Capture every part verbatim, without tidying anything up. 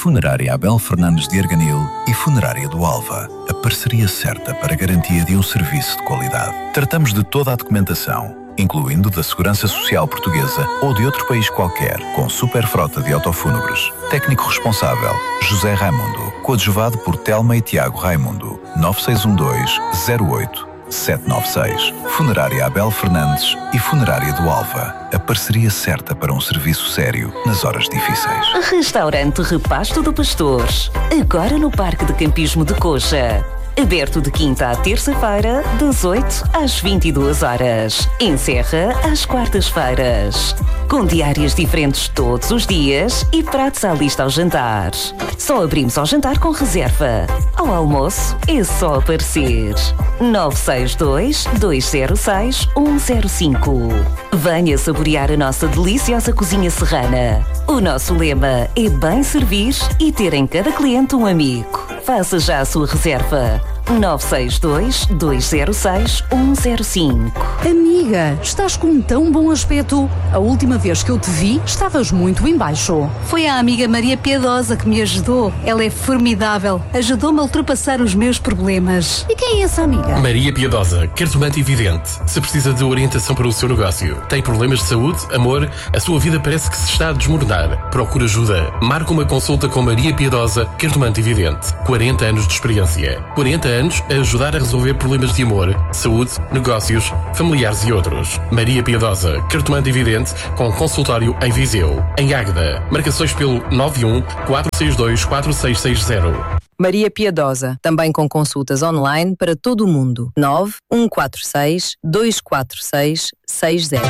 Funerária Abel Fernandes de Arganil e Funerária do Alva, a parceria certa para a garantia de um serviço de qualidade. Tratamos de toda a documentação, incluindo da Segurança Social Portuguesa ou de outro país qualquer, com super frota de autofúnebres. Técnico responsável, José Raimundo, coadjuvado por Telma e Tiago Raimundo, nove seis um dois, zero oito, sete nove seis. Funerária Abel Fernandes e Funerária do Alva, a parceria certa para um serviço sério nas horas difíceis. Restaurante Repasto do Pastor, agora no Parque de Campismo de Coxa. Aberto de quinta à terça-feira, das oito às vinte e duas horas. Encerra às quartas-feiras. Com diárias diferentes todos os dias e pratos à lista ao jantar. Só abrimos ao jantar com reserva. Ao almoço é só aparecer. nove seis dois, dois zero seis, um zero cinco. Venha saborear a nossa deliciosa cozinha serrana. O nosso lema é bem servir e ter em cada cliente um amigo. Faça já a sua reserva. nove seis dois, dois zero seis, um zero cinco. Amiga, estás com um tão bom aspecto. A última vez que eu te vi, estavas muito em baixo. Foi a amiga Maria Piedosa que me ajudou. Ela é formidável. Ajudou-me a ultrapassar os meus problemas. E quem é essa amiga? Maria Piedosa, cartomante e vidente. Se precisa de orientação para o seu negócio, tem problemas de saúde, amor, a sua vida parece que se está a desmoronar. Procura ajuda. Marca uma consulta com Maria Piedosa, cartomante e vidente. quarenta anos de experiência. quarenta anos a ajudar a resolver problemas de amor, saúde, negócios, familiares e outros. Maria Piedosa, cartomante e vidente, com consultório em Viseu. Em Águeda, marcações pelo nove um, quatro seis dois, quatro seis seis zero. Maria Piedosa, também com consultas online para todo o mundo. nove um quatro seis, dois quatro seis, seis zero.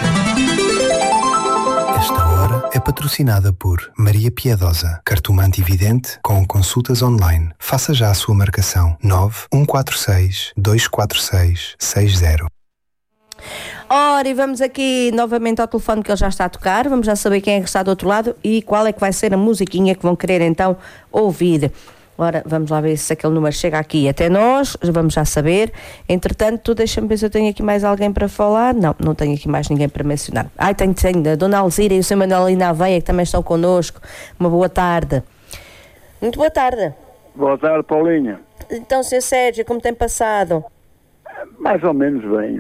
Esta hora é patrocinada por Maria Piedosa, cartomante e vidente com consultas online. Faça já a sua marcação nove um quatro seis, dois quatro seis, seis zero. Ora, e vamos aqui novamente ao telefone que ele já está a tocar. Vamos já saber quem é que está do outro lado e qual é que vai ser a musiquinha que vão querer então ouvir. Ora, vamos lá ver se aquele número chega aqui até nós, vamos já saber. Entretanto, deixa-me ver se eu tenho aqui mais alguém para falar. Não, não tenho aqui mais ninguém para mencionar. Ai, tenho, tenho, a Dona Alzira e o senhor Manuelina Aveia, que também estão connosco. Uma boa tarde. Muito boa tarde. Boa tarde, Paulinha. Então, senhor Sérgio, como tem passado? Mais ou menos bem.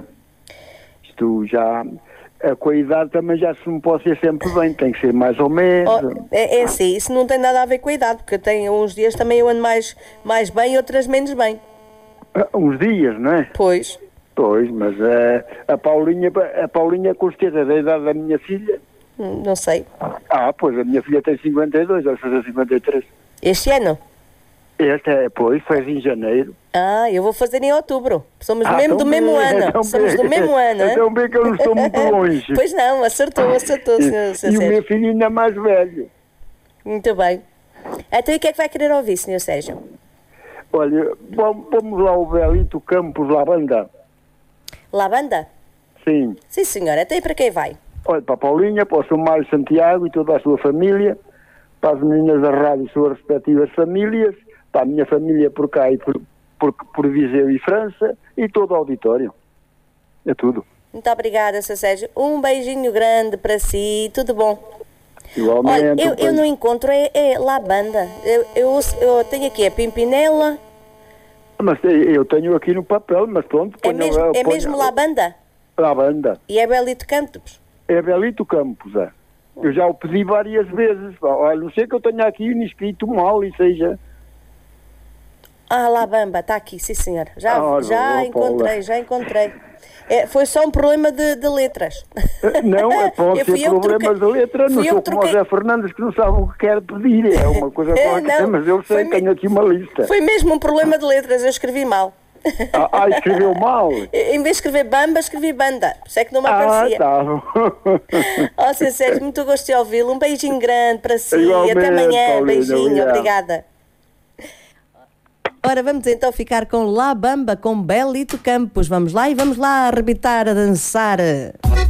Isto já... Com a idade também já se não pode ser sempre bem, tem que ser mais ou menos. Oh, é, é assim, isso não tem nada a ver com a idade, porque tem uns dias também eu ando mais, mais bem e outras menos bem. Uh, uns dias, não é? Pois. Pois, mas uh, a Paulinha, a Paulinha com certeza da idade da minha filha. Hum, não sei. Ah, pois, a minha filha tem cinquenta e dois, vai fazer cinquenta e três. Este ano? Este é, pois, faz em janeiro. Ah, eu vou fazer em outubro. Somos ah, mesmo do bem, mesmo ano. Então Somos bem, do mesmo ano. Então bem que eu não estou muito longe. Pois não, acertou, acertou, senhor, senhor E Sérgio. o meu filho ainda é mais velho. Muito bem. Então e o que é que vai querer ouvir, senhor Sérgio? Olha, vamos lá ao Belito Campos Lavanda. Lavanda? Sim. Sim, senhora. Então e para quem vai? Olha, para a Paulinha, para o seu Mário Santiago e toda a sua família, para as meninas da rádio e suas respectivas famílias, para a minha família por cá e por, por, por Viseu e França e todo o auditório. É tudo. Muito obrigada, senhor Sérgio. Um beijinho grande para si. Tudo bom? Igualmente. Olha, eu, eu não encontro é, é Lavanda. Eu, eu, eu tenho aqui a Pimpinela. Mas eu tenho aqui no papel, mas pronto. É mesmo, eu, é ponho, mesmo Lavanda? Lavanda. E é Belito Campos? É Belito Campos, é. Eu já o pedi várias vezes. Olha, não sei que eu tenha aqui escrito mal e seja... Ah, Lavamba, está aqui, sim senhor. Já, ah, já encontrei, já encontrei. É, foi só um problema de, de letras. Não, é pode ser problemas de letra. Não sou como o Zé Fernandes que não sabe o que quer pedir. É uma coisa é, qualquer, não, mas eu sei que tenho aqui uma lista. Foi mesmo um problema de letras, eu escrevi mal. Ah, ah escreveu mal? Em vez de escrever bamba, escrevi banda. Por isso é que não me ah, aparecia. Ah, tá bom. Ó, senhor Sérgio, muito gosto de ouvi-lo. Um beijinho grande para si. Igualmente, até amanhã. Paulinho, beijinho, obrigado. Obrigada. Ora, vamos então ficar com La Bamba, com Belito Campos. Vamos lá e vamos lá arrebitar, a dançar.